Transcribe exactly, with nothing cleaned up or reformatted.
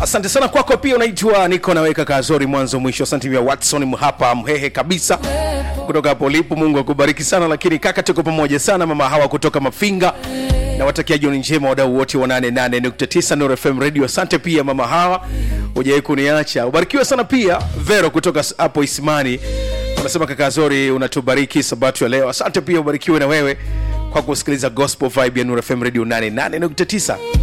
Asante sana kwako pia unaitwa niko naweka kazori mwanzo mwisho. Asante pia Watson hapa mhehe kabisa. Kutoka hapo lipo Mungu akubariki sana, lakini kaka tuko pamoja sana. Mama Hawa kutoka Mafinga. Na watakia jioni njema wadau wote wa nane nane nukta tisa Nuru F M Radio. Asante pia Mama Hawa. Hujawahi kuniacha. Ubarikiwe sana pia Vero kutoka hapo Isimani. Unasema kaka Zori unatubariki sabato ya leo. Asante pia ubarikiwe na wewe kwa kusikiliza Gospel Vibe ya Nuru F M Radio nane nane nukta tisa.